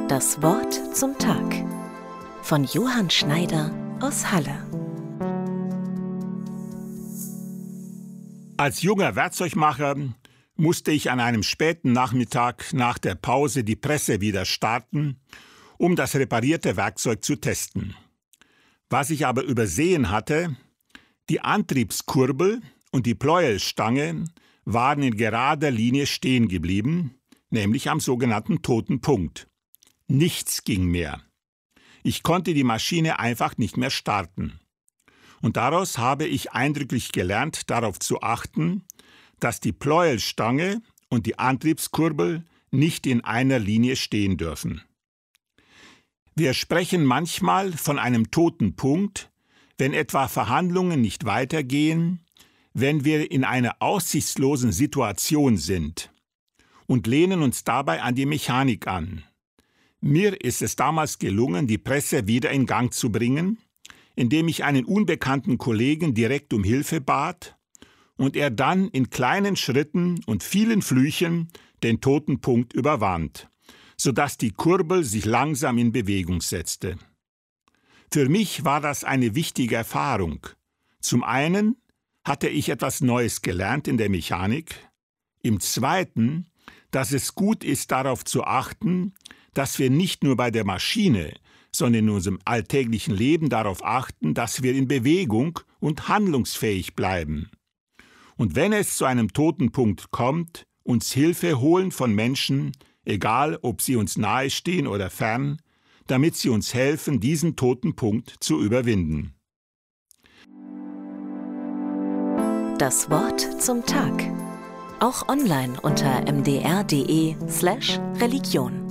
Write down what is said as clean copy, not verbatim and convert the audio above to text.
Das Wort zum Tag von Johann Schneider aus Halle. Als junger Werkzeugmacher musste ich an einem späten Nachmittag nach der Pause die Presse wieder starten, um das reparierte Werkzeug zu testen. Was ich aber übersehen hatte, die Antriebskurbel und die Pleuelstange waren in gerader Linie stehen geblieben, nämlich am sogenannten toten Punkt. Nichts ging mehr. Ich konnte die Maschine einfach nicht mehr starten. Und daraus habe ich eindrücklich gelernt, darauf zu achten, dass die Pleuelstange und die Antriebskurbel nicht in einer Linie stehen dürfen. Wir sprechen manchmal von einem toten Punkt, wenn etwa Verhandlungen nicht weitergehen, wenn wir in einer aussichtslosen Situation sind und lehnen uns dabei an die Mechanik an. Mir ist es damals gelungen, die Presse wieder in Gang zu bringen, indem ich einen unbekannten Kollegen direkt um Hilfe bat und er dann in kleinen Schritten und vielen Flüchen den toten Punkt überwand, sodass die Kurbel sich langsam in Bewegung setzte. Für mich war das eine wichtige Erfahrung. Zum einen hatte ich etwas Neues gelernt in der Mechanik. Im Zweiten, dass es gut ist, darauf zu achten, dass wir nicht nur bei der Maschine, sondern in unserem alltäglichen Leben darauf achten, dass wir in Bewegung und handlungsfähig bleiben. Und wenn es zu einem toten Punkt kommt, uns Hilfe holen von Menschen, egal ob sie uns nahestehen oder fern, damit sie uns helfen, diesen toten Punkt zu überwinden. Das Wort zum Tag. Auch online unter mdr.de/Religion.